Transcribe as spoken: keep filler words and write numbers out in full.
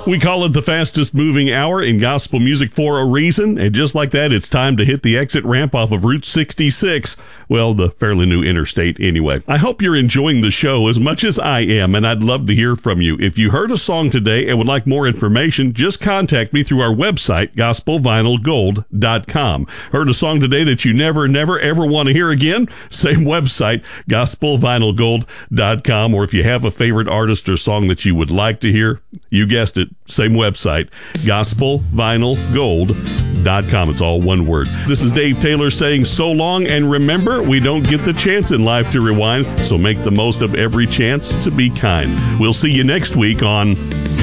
We call it the fastest moving hour in gospel music for a reason, and just like that, it's time to hit the exit ramp off of Route sixty-six. Well, the fairly new interstate anyway. I hope you're enjoying the show as much as I am, and I'd love to hear from you. If you heard a song today and would like more information, just contact me through our website, gospel vinyl gold dot com. Heard a song today that you never, never, ever want to hear again? Same website, gospel vinyl gold dot com. Or if you have a favorite artist or song that you would like to hear, you guessed it, same website, gospel vinyl gold dot com. It's all one word. This is Dave Taylor saying so long, and remember, we don't get the chance in life to rewind, so make the most of every chance to be kind. We'll see you next week on